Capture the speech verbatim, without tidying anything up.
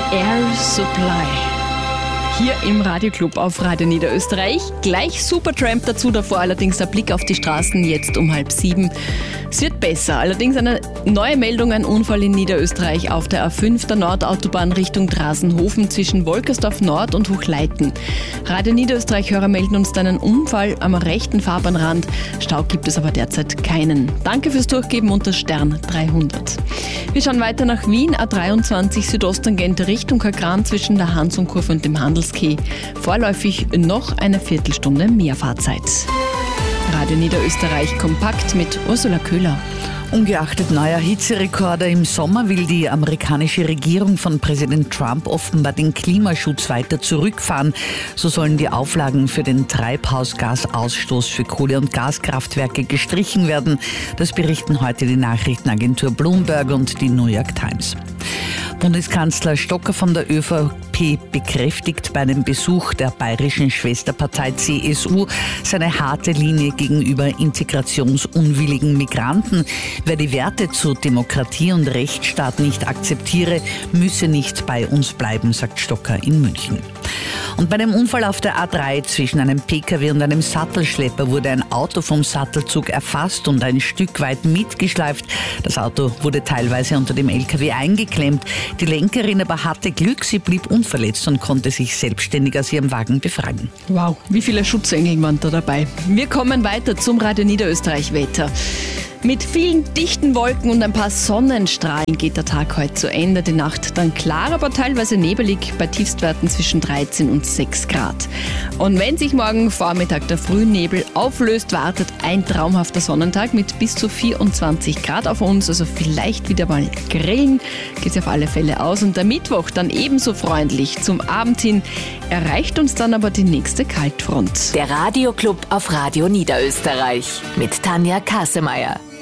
Air Supply. Hier im Radioclub auf Radio Niederösterreich. Gleich Supertramp dazu, davor allerdings der Blick auf die Straßen jetzt um halb sieben. Es wird besser. Allerdings eine neue Meldung, ein Unfall in Niederösterreich auf der A fünf, der Nordautobahn Richtung Drasenhofen zwischen Wolkersdorf Nord und Hochleiten. Radio Niederösterreich-Hörer melden uns dann einen Unfall am rechten Fahrbahnrand. Stau gibt es aber derzeit keinen. Danke fürs Durchgeben unter Stern dreihundert. Wir schauen weiter nach Wien, A dreiundzwanzig Südosttangente Richtung Kagran zwischen der Hansumkurve und dem Handelskeh. Vorläufig noch eine Viertelstunde mehr Fahrzeit. Radio Niederösterreich kompakt mit Ursula Köhler. Ungeachtet neuer Hitzerekorde im Sommer will die amerikanische Regierung von Präsident Trump offenbar den Klimaschutz weiter zurückfahren. So sollen die Auflagen für den Treibhausgasausstoß für Kohle- und Gaskraftwerke gestrichen werden. Das berichten heute die Nachrichtenagentur Bloomberg und die New York Times. Bundeskanzler Stocker von der ÖVP bekräftigt bei einem Besuch der bayerischen Schwesterpartei C S U seine harte Linie gegenüber integrationsunwilligen Migranten. Wer die Werte zu Demokratie und Rechtsstaat nicht akzeptiere, müsse nicht bei uns bleiben, sagt Stocker in München. Und bei dem Unfall auf der A drei zwischen einem Pkw und einem Sattelschlepper wurde ein Auto vom Sattelzug erfasst und ein Stück weit mitgeschleift. Das Auto wurde teilweise unter dem L K W eingeklemmt. Die Lenkerin aber hatte Glück, sie blieb unverletzt und konnte sich selbstständig aus ihrem Wagen befreien. Wow, wie viele Schutzengel waren da dabei. Wir kommen weiter zum Radio Niederösterreich-Wetter. Mit vielen dichten Wolken und ein paar Sonnenstrahlen geht der Tag heute zu Ende. Die Nacht dann klar, aber teilweise nebelig bei Tiefstwerten zwischen dreizehn und sechs Grad. Und wenn sich morgen Vormittag der Frühnebel auflöst, wartet ein traumhafter Sonnentag mit bis zu vierundzwanzig Grad auf uns. Also vielleicht wieder mal grillen, geht es auf alle Fälle aus. Und der Mittwoch dann ebenso freundlich. Zum Abend hin erreicht uns dann aber die nächste Kaltfront. Der Radioclub auf Radio Niederösterreich mit Tanja Kasemeyer.